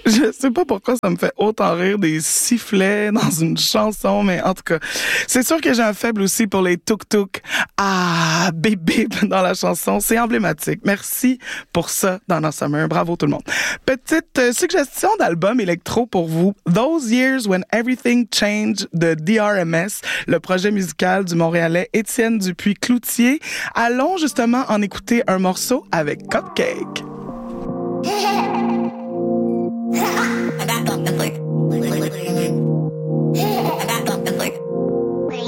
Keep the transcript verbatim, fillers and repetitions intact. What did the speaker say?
Je sais pas pourquoi ça me fait autant rire des sifflets dans une chanson, mais en tout cas, c'est sûr que j'ai un faible aussi pour les tuk-tuk. Ah, bip bip dans la chanson, c'est emblématique. Merci pour ça, Donna Summer. Bravo tout le monde. Petite euh, suggestion d'album électro pour vous. Those Years When Everything Changed de D R M S, le projet musical du Montréalais Étienne Dupuis-Cloutier. Allons justement en écouter un morceau avec Cupcake.